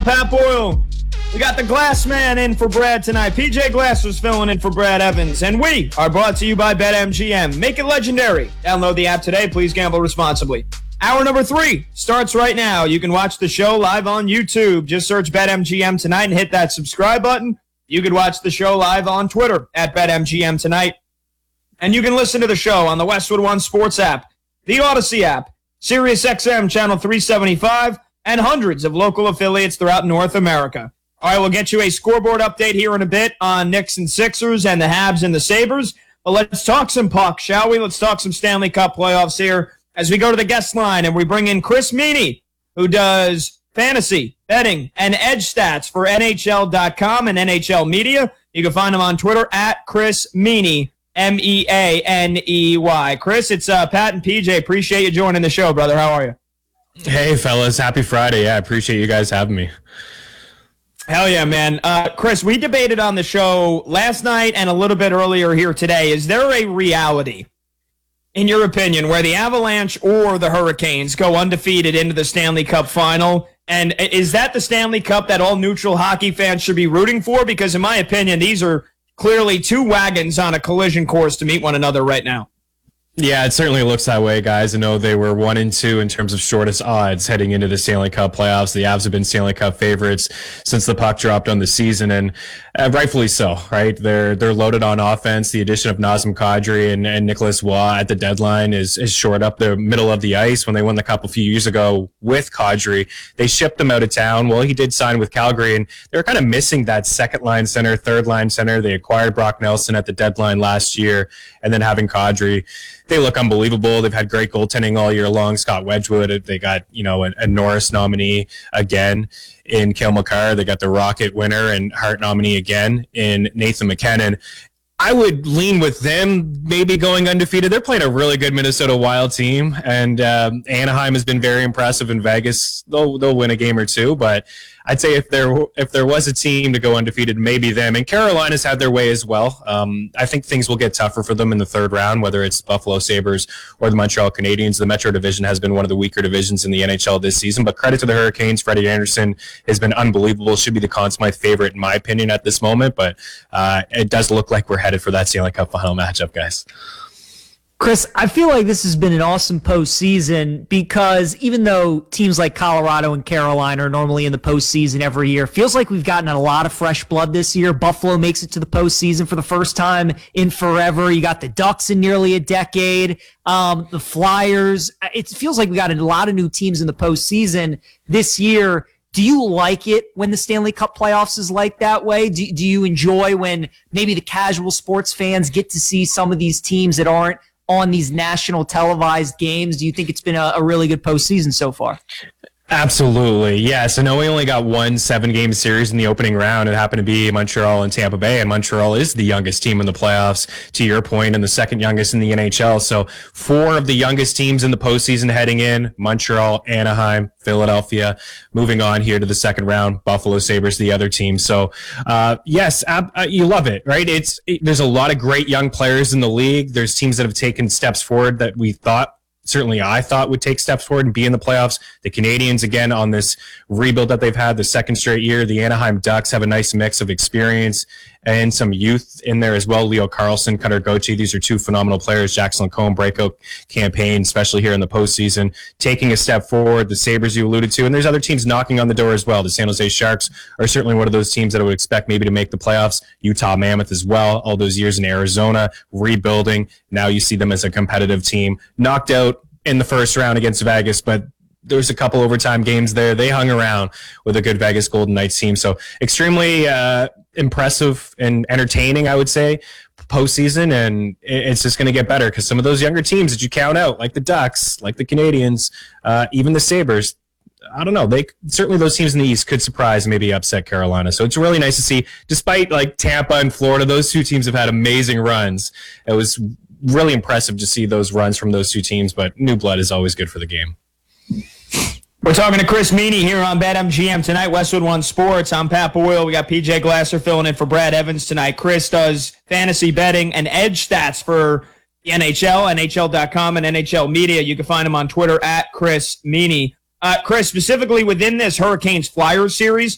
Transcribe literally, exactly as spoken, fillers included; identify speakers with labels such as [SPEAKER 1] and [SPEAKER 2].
[SPEAKER 1] Pat Boyle. We got the Glass Man in for Brad tonight. P J Glasser's filling in for Brad Evans. And we are brought to you by BetMGM. Make it legendary. Download the app today. Please gamble responsibly. Hour number three starts right now. You can watch the show live on YouTube. Just search BetMGM tonight and hit that subscribe button. You can watch the show live on Twitter at BetMGM tonight. And you can listen to the show on the Westwood One Sports app, the Odyssey app, SiriusXM Channel three seventy-five, and hundreds of local affiliates throughout North America. All right, we'll get you a scoreboard update here in a bit on Knicks and Sixers and the Habs and the Sabres. But let's talk some puck, shall we? Let's talk some Stanley Cup playoffs here as we go to the guest line and we bring in Chris Meany, who does fantasy, betting, and edge stats for N H L dot com and N H L Media. You can find him on Twitter at Chris Meany, M E A N E Y. Chris, it's uh, Pat and P J. Appreciate you joining the show, brother. How are you?
[SPEAKER 2] Hey, fellas. Happy Friday. Yeah, I appreciate you guys having me.
[SPEAKER 1] Hell yeah, man. Uh, Chris, we debated on the show last night and a little bit earlier here today. Is there a reality, in your opinion, where the Avalanche or the Hurricanes go undefeated into the Stanley Cup final? And is that the Stanley Cup that all neutral hockey fans should be rooting for? Because in my opinion, these are clearly two wagons on a collision course to meet one another right now.
[SPEAKER 2] Yeah, it certainly looks that way, guys. I know they were one and two in terms of shortest odds heading into the Stanley Cup playoffs. The Avs have been Stanley Cup favorites since the puck dropped on the season, and uh, rightfully so, right? They're they're loaded on offense. The addition of Nazem Kadri and, and Nicholas Waugh at the deadline is is shored up the middle of the ice. When they won the Cup a few years ago with Kadri, they shipped him out of town. Well, he did sign with Calgary, and they were kind of missing that second line center, third line center. They acquired Brock Nelson at the deadline last year, and then having Kadri, they look unbelievable. They've had great goaltending all year long. Scott Wedgwood, they got, you know, a, a Norris nominee again in Cale Makar. They got the Rocket winner and Hart nominee again in Nathan McKinnon. I would lean with them maybe going undefeated. They're playing a really good Minnesota Wild team, and um, Anaheim has been very impressive in Vegas. They'll they'll win a game or two, but I'd say if there if there was a team to go undefeated, maybe them. And Carolina's had their way as well. Um, I think things will get tougher for them in the third round, whether it's Buffalo Sabres or the Montreal Canadiens. The Metro Division has been one of the weaker divisions in the N H L this season, but credit to the Hurricanes. Freddie Anderson has been unbelievable. Should be the Conn Smythe favorite in my opinion at this moment, but uh, it does look like we're headed for that Stanley Cup final matchup, guys.
[SPEAKER 3] Chris, I feel like this has been an awesome postseason because even though teams like Colorado and Carolina are normally in the postseason every year, feels like we've gotten a lot of fresh blood this year. Buffalo makes it to the postseason for the first time in forever. You got the Ducks in nearly a decade. Um, the Flyers. It feels like we got a lot of new teams in the postseason this year. Do you like it when the Stanley Cup playoffs is like that way? Do, do you enjoy when maybe the casual sports fans get to see some of these teams that aren't on these national televised games? Do you think it's been a, a really good postseason so far?
[SPEAKER 2] Absolutely, yes. I know we only got one seven-game series in the opening round. It happened to be Montreal and Tampa Bay, and Montreal is the youngest team in the playoffs, to your point, and the second youngest in the N H L. So four of the youngest teams in the postseason heading in: Montreal, Anaheim, Philadelphia. Moving on here to the second round, Buffalo Sabres, the other team. So uh, yes, ab- uh, you love it, right? It's it, there's a lot of great young players in the league. There's teams that have taken steps forward that we thought. Certainly I thought would take steps forward and be in the playoffs. The Canadiens, again, on this rebuild that they've had the second straight year. The Anaheim Ducks have a nice mix of experience and some youth in there as well. Leo Carlson, Cutter Gauthier, these are two phenomenal players. Jackson Lacombe breakout campaign, especially here in the postseason, taking a step forward. The Sabres you alluded to, and there's other teams knocking on the door as well. The San Jose Sharks are certainly one of those teams that I would expect maybe to make the playoffs. Utah Mammoth as well, all those years in Arizona, rebuilding. Now you see them as a competitive team. Knocked out in the first round against Vegas, but there's a couple overtime games there. They hung around with a good Vegas Golden Knights team. So extremely uh, impressive and entertaining, I would say, postseason. And it's just going to get better because some of those younger teams that you count out, like the Ducks, like the Canadiens, uh, even the Sabres, I don't know. They certainly those teams in the East could surprise, maybe upset Carolina. So it's really nice to see, despite like Tampa and Florida, those two teams have had amazing runs. It was really impressive to see those runs from those two teams, but new blood is always good for the game.
[SPEAKER 1] We're talking to Chris Meany here on BetMGM tonight, Westwood One Sports. I'm Pat Boyle. We got P J Glasser filling in for Brad Evans tonight. Chris does fantasy betting and edge stats for the N H L, N H L dot com, and N H L Media. You can find him on Twitter at Chris Meany. Uh, Chris, specifically within this Hurricanes-Flyers series,